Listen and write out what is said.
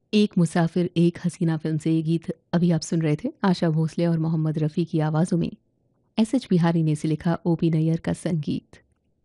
एक मुसाफिर एक हसीना फिल्म से ये गीत अभी आप सुन रहे थे आशा भोसले और मोहम्मद रफ़ी की आवाज़ों में। एस एच बिहारी ने इसे लिखा, ओ पी नैयर का संगीत।